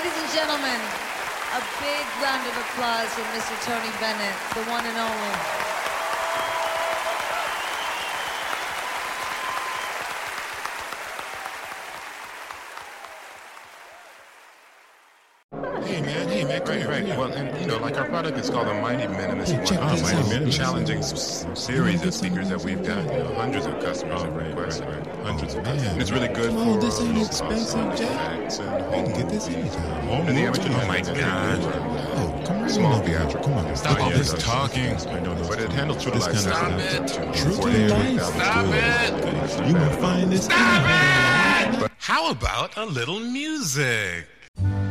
Ladies and gentlemen, a big round of applause for Mr. Tony Bennett, the one and only. Hey man, great. Well, and you know, like our product is called the Mighty Men, and it's one check of this the out. Mighty Men challenging series of speakers that we've got. You know, hundreds of customers have requested, hundreds of customers. And it's really good Come on, for this ain't low expensive, cost Jack. effects and You can get this anytime. Home and the movie. amateur. Oh my God! Oh, come on. Small over here. theatrical. Come on. Stop all Yeah, this yeah, talking. yeah. But it handles true to This life. kind of Stop stuff. it. True to life. Stop it. You gonna find this. Stop it. But how about a little music?